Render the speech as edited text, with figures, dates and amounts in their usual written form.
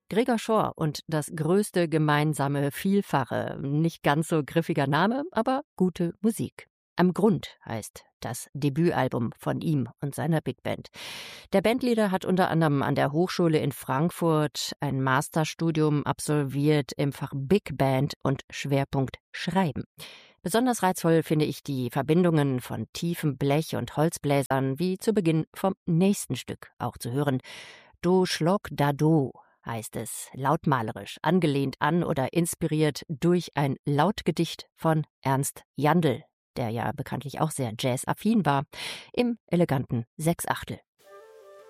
Gregor Schor und das größte gemeinsame Vielfache. Nicht ganz so griffiger Name, aber gute Musik. Am Grund heißt das Debütalbum von ihm und seiner Big Band. Der Bandleader hat unter anderem an der Hochschule in Frankfurt ein Masterstudium absolviert im Fach Big Band und Schwerpunkt Schreiben. Besonders reizvoll finde ich die Verbindungen von tiefem Blech- und Holzbläsern, wie zu Beginn vom nächsten Stück auch zu hören. Do Schlock da Do heißt es, lautmalerisch, angelehnt an oder inspiriert durch ein Lautgedicht von Ernst Jandl, der ja bekanntlich auch sehr jazzaffin war, im eleganten Sechsachtel.